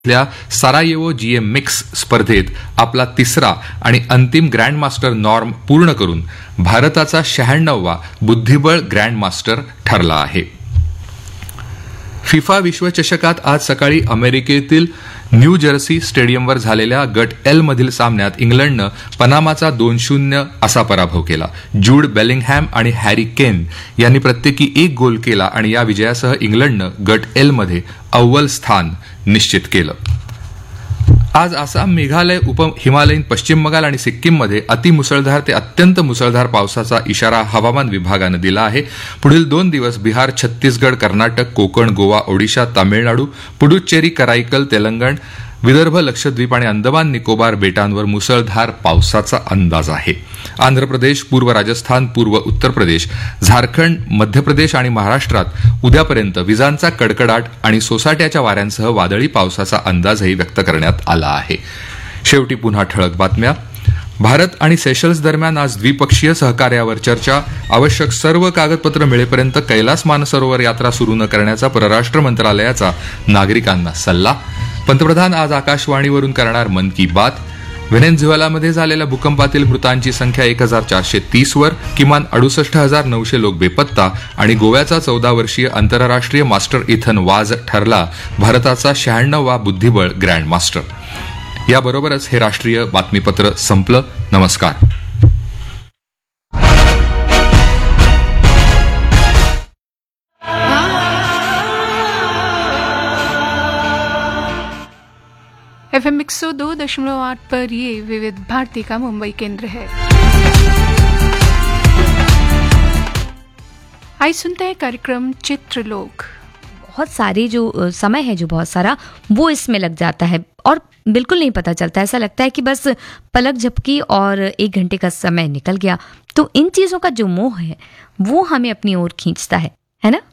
Sarajevo GM mix स्पर्धेत आपला तिसरा आणि अंतिम ग्रँडमास्टर नॉर्म पूर्ण करून भारताचा 96वा बुद्धिबळ ग्रँडमास्टर ठरला आहे. फिफा विश्वचषकात आज सकाळी अमेरिकेतील न्यू जर्सी स्टेडियमवर झालेल्या गट एल मधील सामन्यात इंग्लंडनं पनामाचा 2-0 असा पराभव केला. जूड बेलिंगहॅम आणि हॅरी केन यांनी प्रत्येकी एक गोल केला आणि या विजयासह इंग्लंडनं गट एल मध्ये अव्वल स्थान निश्चित केलं. आज आसाम, मेघालय, हिमालयीन पश्चिम बंगाल आणि सिक्कीममध्ये अतिमुसळधार ते अत्यंत मुसळधार पावसाचा इशारा हवामान विभागानं दिला आहे. पुढील 2 दिवस बिहार, छत्तीसगड, कर्नाटक, कोकण, गोवा, ओडिशा, तामिळनाडू, पुडुच्चेरी, कराईकल, तेलंगण, विदर्भ, लक्षद्वीप आणि अंदमान निकोबार बेटांवर मुसळधार पावसाचा अंदाज आहे. आंध्र प्रदेश, पूर्व राजस्थान, पूर्व उत्तर प्रदेश, झारखंड, मध्य प्रदेश आणि महाराष्ट्रात उद्यापर्यंत विजांचा कडकडाट आणि सोसाट्याच्या वाऱ्यांसह वादळी पावसाचा अंदाजही व्यक्त करण्यात आला आहे. शेवटी पुन्हा ठळक बातम्या. भारत आणि सेशल्स दरम्यान आज द्विपक्षीय सहकार्यावर चर्चा. आवश्यक सर्व कागदपत्र मिळेपर्यंत कैलास मानसरोवर यात्रा सुरू न करण्याचा परराष्ट्र मंत्रालयाचा नागरिकांना सल्ला. पंतप्रधान आज आकाशवाणीवरून करणार मन की बात. व्हेनेझुएलामध्ये झालेल्या भूकंपातील मृतांची संख्या 1430 वर. किमान 68,900 लोक बेपत्ता. आणि गोव्याचा 14 वर्षीय आंतरराष्ट्रीय मास्टर इथन वाज ठरला भारताचा 96वा बुद्धिबळ ग्रँडमास्टर. याबरोबरच हे राष्ट्रीय बातमीपत्र संपलं. नमस्कार. FM 102.8 पर ये विविध भारती का मुंबई केंद्र है. आइए सुनते हैं कार्यक्रम चित्रलोक. बहुत सारे जो समय है, जो बहुत सारा वो इसमें लग जाता है और बिल्कुल नहीं पता चलता. ऐसा लगता है कि बस पलक झपकी और 1 घंटे का समय निकल गया. तो इन चीज़ों का जो मोह है वो हमें अपनी ओर खींचता है ना.